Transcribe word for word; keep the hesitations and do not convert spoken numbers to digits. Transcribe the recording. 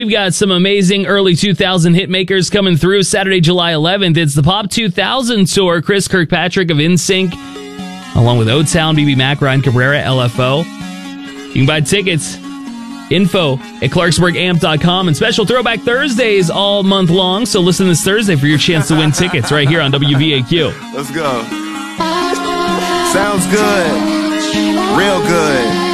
We've got some amazing early two thousand hit makers coming through Saturday, July eleventh. It's the Pop two thousand Tour. Chris Kirkpatrick of N Sync, along with O-Town, B B Mac, Ryan Cabrera, L F O. You can buy tickets. Info at clarksburg amp dot com. And special Throwback Thursdays all month long. So listen this Thursday for your chance to win tickets right here on W V A Q. Let's go. Sounds good. Real good.